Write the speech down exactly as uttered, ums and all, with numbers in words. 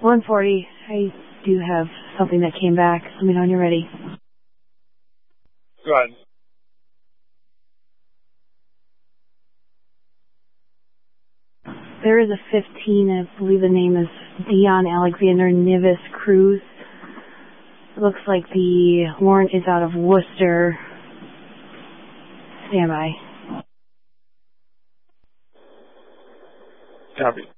one forty. I do have something that came back. Let me know when you're ready. Go ahead. There is a fifteen, I believe the name is Dion Alexander Nivis Cruz. It looks like the warrant is out of Worcester. Stand by. Copy.